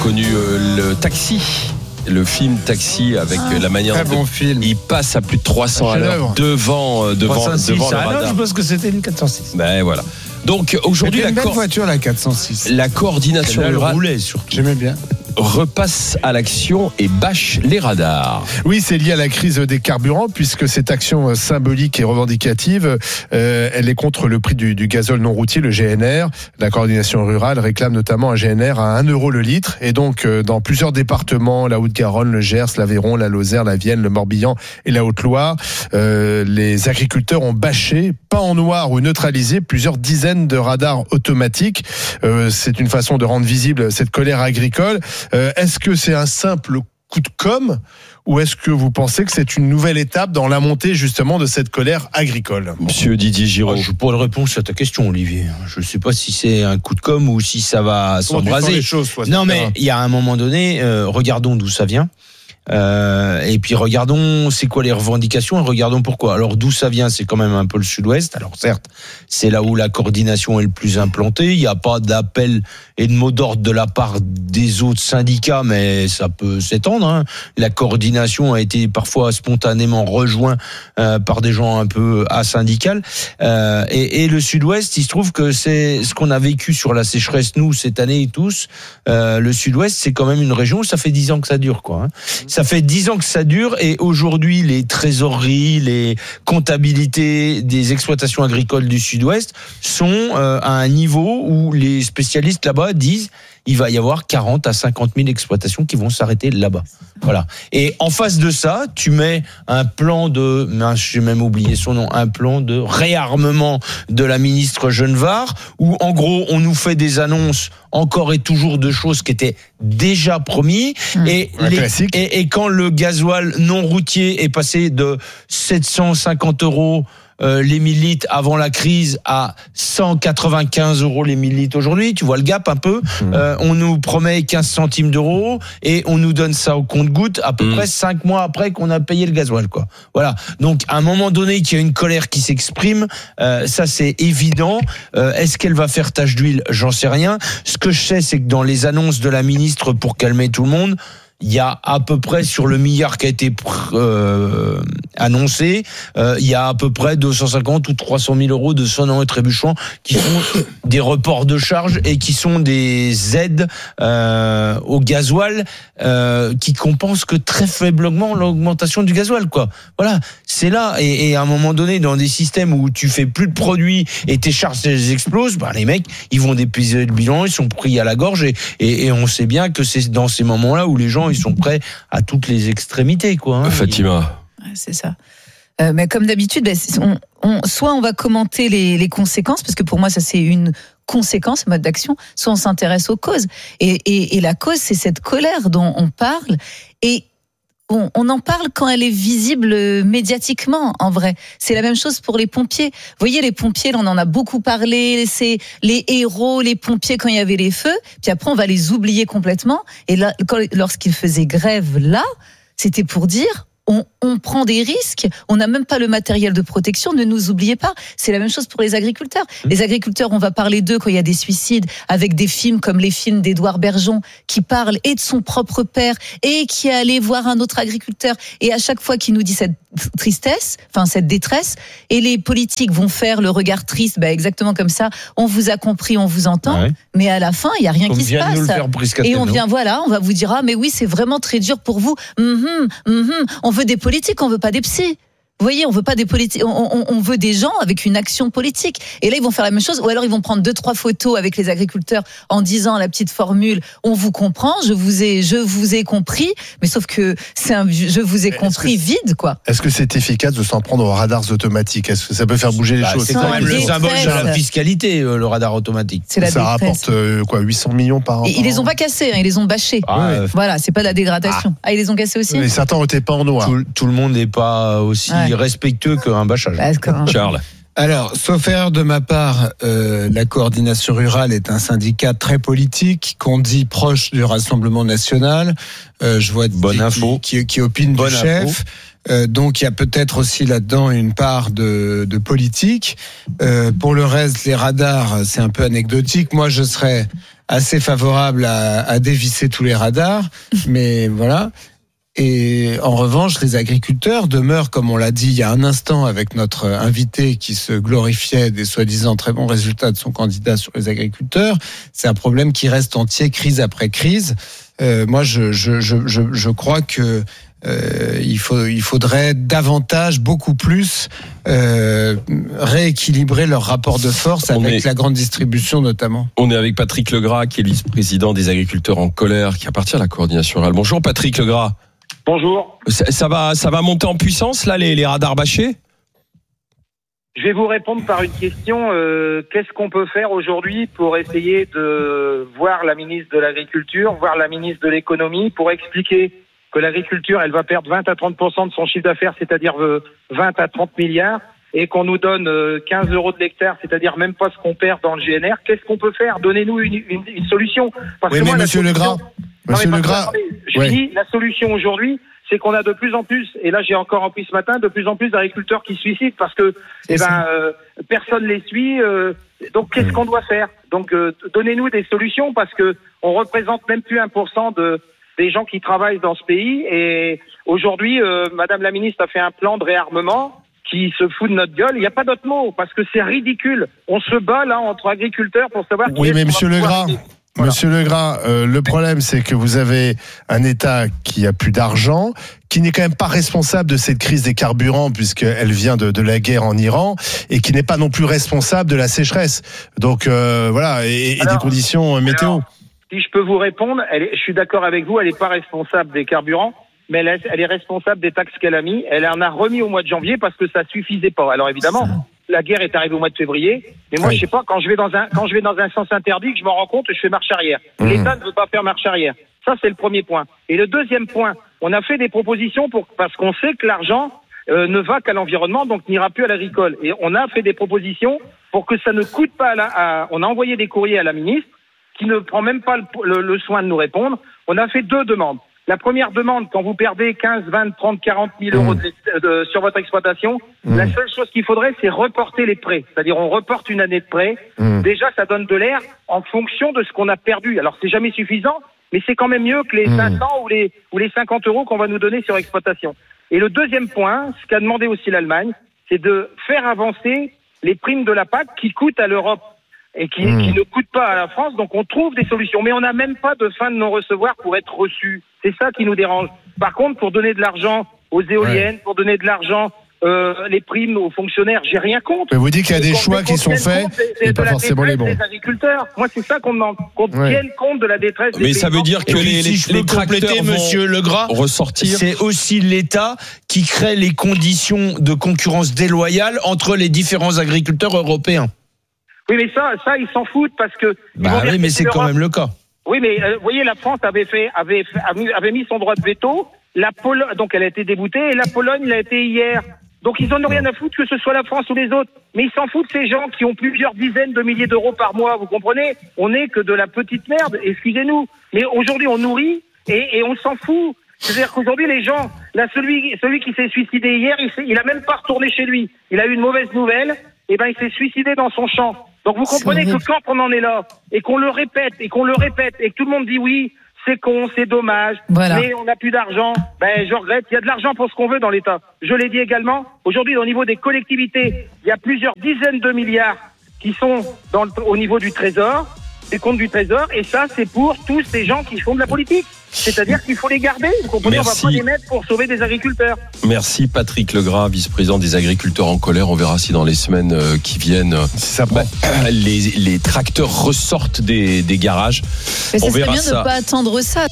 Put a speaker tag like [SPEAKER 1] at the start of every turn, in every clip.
[SPEAKER 1] Connu le Taxi. Le film Taxi avec la manière
[SPEAKER 2] très bon film.
[SPEAKER 1] Il passe à plus de 300 à l'heure devant le radar.
[SPEAKER 3] Je pense que c'était une 406.
[SPEAKER 1] Ben voilà. Donc aujourd'hui
[SPEAKER 2] une belle voiture la 406.
[SPEAKER 1] La coordination rurale
[SPEAKER 3] roulait surtout.
[SPEAKER 2] J'aimais bien.
[SPEAKER 1] Repasse à l'action et bâche les radars.
[SPEAKER 2] Oui, c'est lié à la crise des carburants puisque cette action symbolique et revendicative, elle est contre le prix du gazole non routier, le GNR. La coordination rurale réclame notamment un GNR à 1 euro le litre et donc dans plusieurs départements, la Haute-Garonne, le Gers, l'Aveyron, la Lozère, la Vienne, le Morbihan et la Haute-Loire, les agriculteurs ont bâché, peint en noir ou neutralisé plusieurs dizaines de radars automatiques. C'est une façon de rendre visible cette colère agricole. Est-ce que c'est un simple coup de com' ou est-ce que vous pensez que c'est une nouvelle étape dans la montée justement de cette colère agricole ?
[SPEAKER 1] Monsieur Didier Giraud.
[SPEAKER 3] Je n'ai pas de réponse à ta question, Olivier. Je ne sais pas si c'est un coup de com' ou si ça va s'embraser. Non, mais il y a un moment donné, regardons d'où ça vient. Et puis regardons c'est quoi les revendications et regardons pourquoi. Alors d'où ça vient, c'est quand même un peu le sud-ouest. Alors certes, c'est là où la coordination est le plus implantée. Il n'y a pas d'appel et de mot d'ordre de la part des autres syndicats, mais ça peut s'étendre, hein. La coordination a été parfois spontanément rejointe par des gens un peu asyndicales. Et le sud-ouest, il se trouve que c'est ce qu'on a vécu sur la sécheresse, nous, cette année tous. Le sud-ouest, c'est quand même une région où ça fait 10 ans que ça dure, quoi, hein. Ça fait 10 ans que ça dure et aujourd'hui, les trésoreries, les comptabilités des exploitations agricoles du Sud-Ouest sont à un niveau où les spécialistes là-bas disent il va y avoir 40 à 50 000 exploitations qui vont s'arrêter là-bas. Voilà. Et en face de ça, tu mets un plan de, j'ai même oublié son nom, un plan de réarmement de la ministre Genevard, où en gros, on nous fait des annonces encore et toujours de choses qui étaient déjà promis. Et quand le gasoil non routier est passé de 750 € les 1000 litres avant la crise à 195 € les 1000 litres aujourd'hui, tu vois le gap un peu. On nous promet 15 centimes d'euros et on nous donne ça au compte-gouttes à peu près 5 mois après qu'on a payé le gasoil, quoi. Voilà. Donc à un moment donné qu'il y a une colère qui s'exprime, ça c'est évident. Est-ce qu'elle va faire tache d'huile ? J'en sais rien. Ce que je sais, c'est que dans les annonces de la ministre pour calmer tout le monde, il y a à peu près sur le milliard qui a été annoncé, il y a à peu près 250 ou 300 000 € de sonnants et trébuchants qui sont des reports de charges et qui sont des aides au gasoil qui compensent que très faiblement l'augmentation du gasoil, quoi. Voilà, c'est là. Et à un moment donné, dans des systèmes où tu fais plus de produits et tes charges explosent, bah les mecs, ils vont déposer le bilan, ils sont pris à la gorge et on sait bien que c'est dans ces moments-là où les gens ils sont prêts à toutes les extrémités, quoi, hein.
[SPEAKER 1] Fatima.
[SPEAKER 4] C'est ça. Mais comme d'habitude, soit on va commenter les conséquences, parce que pour moi ça c'est une conséquence, mode d'action, soit on s'intéresse aux causes. Et la cause, c'est cette colère dont on parle. Et on en parle quand elle est visible médiatiquement, en vrai. C'est la même chose pour les pompiers. Vous voyez, les pompiers, là, on en a beaucoup parlé, c'est les héros, les pompiers quand il y avait les feux, puis après on va les oublier complètement. Et là, lorsqu'ils faisaient grève, là, c'était pour dire... On prend des risques, on n'a même pas le matériel de protection, ne nous oubliez pas. C'est la même chose pour les agriculteurs. Les agriculteurs, on va parler d'eux quand il y a des suicides, avec des films comme les films d'Édouard Bergeon, qui parlent et de son propre père, et qui est allé voir un autre agriculteur, et à chaque fois qu'il nous dit cette tristesse, enfin cette détresse, et les politiques vont faire le regard triste, exactement comme ça, on vous a compris, on vous entend, mais à la fin, il n'y a rien qui se passe. Et on vient, on va vous dire, mais oui, c'est vraiment très dur pour vous. On veut des politiques, on veut pas des psys. Vous voyez, on veut pas des politiques, on veut des gens avec une action politique. Et là, ils vont faire la même chose, ou alors ils vont prendre 2-3 photos avec les agriculteurs en disant la petite formule, on vous comprend, je vous ai compris, mais sauf que c'est un je vous ai compris vide, quoi.
[SPEAKER 2] Est-ce que c'est efficace de s'en prendre aux radars automatiques ? Est-ce que ça peut faire bouger les choses ?
[SPEAKER 3] C'est quand même le symbole de la fiscalité, le radar automatique.
[SPEAKER 4] Ça
[SPEAKER 2] rapporte 800 millions par an.
[SPEAKER 4] Et ils les ont pas cassés, ils les ont bâchés. Voilà, c'est pas de la dégradation. Ils les ont cassés aussi.
[SPEAKER 2] Mais certains ont été pas en noir.
[SPEAKER 3] Tout le monde n'est pas aussi respectueux qu'un bâchage.
[SPEAKER 1] Charles.
[SPEAKER 5] Alors, sauf erreur de ma part, la coordination rurale est un syndicat très politique, qu'on dit proche du Rassemblement national. Je vois qui opine du chef. Donc il y a peut-être aussi là-dedans une part de politique. Pour le reste, les radars, c'est un peu anecdotique. Moi, je serais assez favorable à dévisser tous les radars, mais voilà. Et en revanche, les agriculteurs demeurent, comme on l'a dit il y a un instant avec notre invité qui se glorifiait des soi-disant très bons résultats de son candidat sur les agriculteurs. C'est un problème qui reste entier, crise après crise. Moi, je crois que il faudrait davantage, beaucoup plus, rééquilibrer leur rapport de force avec la grande distribution notamment.
[SPEAKER 1] On est avec Patrick Legras, qui est vice-président des agriculteurs en colère, qui appartient à la coordination rurale. Bonjour Patrick Legras.
[SPEAKER 6] Bonjour.
[SPEAKER 1] Ça va monter en puissance là, les radars bâchés ?
[SPEAKER 6] Je vais vous répondre par une question. Qu'est-ce qu'on peut faire aujourd'hui pour essayer de voir la ministre de l'Agriculture, voir la ministre de l'Économie, pour expliquer que l'agriculture, elle va perdre 20 à 30% de son chiffre d'affaires, c'est-à-dire 20 à 30 milliards, et qu'on nous donne 15 euros de l'hectare, c'est-à-dire même pas ce qu'on perd dans le GNR. Qu'est-ce qu'on peut faire ? Donnez-nous une solution. Parce que moi,
[SPEAKER 2] monsieur Legras,
[SPEAKER 6] je dis, la solution aujourd'hui, c'est qu'on a de plus en plus, et là j'ai encore appris ce matin, de plus en plus d'agriculteurs qui se suicident parce que personne les suit. Donc qu'est-ce qu'on doit faire ? Donc donnez-nous des solutions, parce que on représente même plus 1% des gens qui travaillent dans ce pays. Et aujourd'hui, Madame la ministre a fait un plan de réarmement qui se fout de notre gueule. Il n'y a pas d'autre mot, parce que c'est ridicule. On se bat là entre agriculteurs pour savoir.
[SPEAKER 2] Oui, mais Monsieur Legras. Voilà. Monsieur Legras, le problème, c'est que vous avez un État qui a plus d'argent, qui n'est quand même pas responsable de cette crise des carburants, puisqu'elle vient de la guerre en Iran, et qui n'est pas non plus responsable de la sécheresse. Donc voilà, et des conditions météo.
[SPEAKER 6] Alors, si je peux vous répondre, je suis d'accord avec vous, elle n'est pas responsable des carburants, mais elle est responsable des taxes qu'elle a mis. Elle en a remis au mois de janvier parce que ça suffisait pas. Alors évidemment, la guerre est arrivée au mois de février, mais moi je sais pas, quand je vais dans un sens interdit, que je m'en rends compte, je fais marche arrière. L'État ne veut pas faire marche arrière. Ça, c'est le premier point. Et le deuxième point, on a fait des propositions parce qu'on sait que l'argent ne va qu'à l'environnement, donc n'ira plus à l'agricole. Et on a fait des propositions pour que ça ne coûte pas on a envoyé des courriers à la ministre qui ne prend même pas le soin de nous répondre. On a fait 2 demandes. La première demande, quand vous perdez 15, 20, 30, 40 000 euros sur votre exploitation, la seule chose qu'il faudrait, c'est reporter les prêts. C'est-à-dire, on reporte une année de prêt. Déjà, ça donne de l'air en fonction de ce qu'on a perdu. Alors, c'est jamais suffisant, mais c'est quand même mieux que les 500 ou les 50 euros qu'on va nous donner sur exploitation. Et le deuxième point, ce qu'a demandé aussi l'Allemagne, c'est de faire avancer les primes de la PAC qui coûtent à l'Europe et qui ne coûtent pas à la France. Donc on trouve des solutions, mais on n'a même pas de fin de non-recevoir pour être reçu. C'est ça qui nous dérange. Par contre, pour donner de l'argent aux éoliennes, pour donner de l'argent les primes aux fonctionnaires, j'ai rien contre.
[SPEAKER 2] Mais vous dites qu'il y a des choix qui sont faits et pas forcément les bons.
[SPEAKER 6] Des agriculteurs. Moi, c'est ça qu'on demande. Qu'on tienne compte de la détresse des
[SPEAKER 1] Mais ça veut dire que les tracteurs
[SPEAKER 3] Monsieur Legras,
[SPEAKER 1] ressortir.
[SPEAKER 3] C'est aussi l'État qui crée les conditions de concurrence déloyale entre les différents agriculteurs européens.
[SPEAKER 6] Oui, mais ça, ils s'en foutent parce que.
[SPEAKER 3] Oui, mais c'est quand même le cas.
[SPEAKER 6] Oui, mais vous voyez, la France avait mis son droit de veto. La Pologne, donc elle a été déboutée, et la Pologne l'a été hier. Donc ils en ont rien à foutre que ce soit la France ou les autres. Mais ils s'en foutent, ces gens qui ont plusieurs dizaines de milliers d'euros par mois, vous comprenez ? On n'est que de la petite merde, excusez-nous. Mais aujourd'hui, on nourrit et on s'en fout. C'est-à-dire qu'aujourd'hui, les gens, là, celui qui s'est suicidé hier, il a même pas retourné chez lui. Il a eu une mauvaise nouvelle, et il s'est suicidé dans son champ. Donc vous comprenez que quand on en est là, et qu'on le répète, et que tout le monde dit oui, c'est con, c'est dommage, mais on n'a plus d'argent, je regrette, il y a de l'argent pour ce qu'on veut dans l'État. Je l'ai dit également, aujourd'hui au niveau des collectivités, il y a plusieurs dizaines de milliards qui sont au niveau du Trésor, des comptes du Trésor, et ça c'est pour tous ces gens qui font de la politique. C'est-à-dire qu'il faut les garder, vous comprenez, on va pas les mettre pour sauver des agriculteurs.
[SPEAKER 1] Merci Patrick Legras, vice-président des agriculteurs en colère. On verra si dans les semaines qui viennent, les tracteurs ressortent des garages.
[SPEAKER 4] Mais ça serait bien de ne pas attendre ça.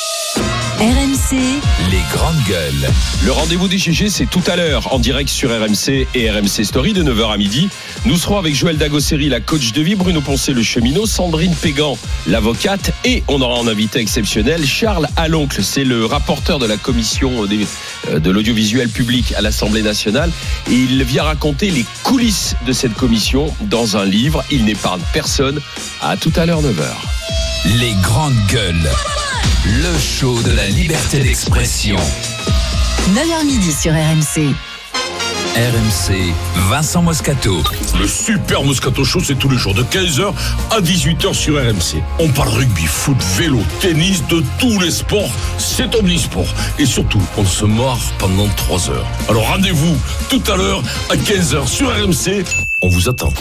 [SPEAKER 7] RMC,
[SPEAKER 8] les grandes gueules.
[SPEAKER 1] Le rendez-vous des GG, c'est tout à l'heure, en direct sur RMC et RMC Story de 9h à midi. Nous serons avec Joël Dagosseri, la coach de vie, Bruno Poncet, le cheminot, Sandrine Pégan, l'avocate, et on aura un invité exceptionnel, Charles Aloncle, c'est le rapporteur de la commission de l'audiovisuel public à l'Assemblée nationale, et il vient raconter les coulisses de cette commission dans un livre. Il n'épargne personne. À tout à l'heure, 9h.
[SPEAKER 8] Les grandes gueules. Le show de la liberté d'expression.
[SPEAKER 7] 9h midi sur RMC.
[SPEAKER 8] RMC, Vincent Moscato.
[SPEAKER 9] Le super Moscato Show, c'est tous les jours de 15h à 18h sur RMC. On parle rugby, foot, vélo, tennis, de tous les sports. C'est omnisport. Et surtout, on se marre pendant 3 heures. Alors rendez-vous tout à l'heure à 15h sur RMC. On vous attend.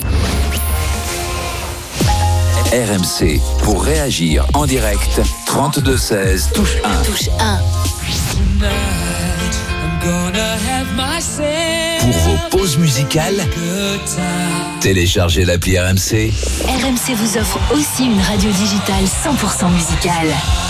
[SPEAKER 8] RMC, pour réagir en direct, 32-16, touche 1.
[SPEAKER 7] Touche 1.
[SPEAKER 8] Pour vos pauses musicales, téléchargez l'appli RMC.
[SPEAKER 7] RMC vous offre aussi une radio digitale 100% musicale.